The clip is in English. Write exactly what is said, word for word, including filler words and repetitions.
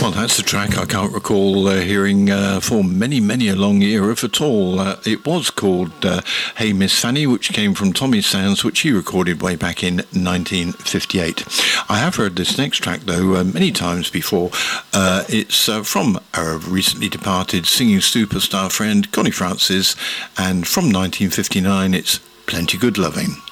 Well, that's a track I can't recall uh, hearing uh, for many, many a long year, if at all. Uh, it was called uh, Hey Miss Fanny, which came from Tommy Sands, which he recorded way back in nineteen fifty-eight. I have heard this next track, though, uh, many times before. Uh, it's uh, from our recently departed singing superstar friend, Connie Francis, and from nineteen fifty-nine, it's Plenty Good Loving.